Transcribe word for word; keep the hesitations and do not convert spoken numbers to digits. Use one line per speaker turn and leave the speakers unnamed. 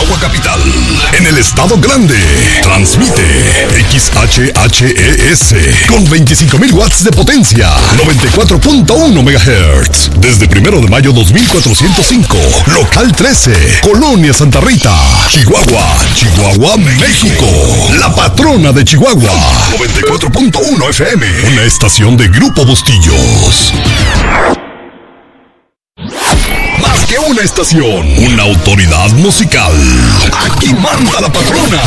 Chihuahua Capital, en el Estado Grande. Transmite X H H E S con veinticinco mil watts de potencia, noventa y cuatro punto uno megahertz. Desde primero de mayo dos mil cuatrocientos cinco, local trece, Colonia Santa Rita, Chihuahua, Chihuahua, México. La patrona de Chihuahua, noventa y cuatro punto uno F M, una estación de Grupo Bustillos. Más que una estación, una autoridad musical. Aquí manda la patrona.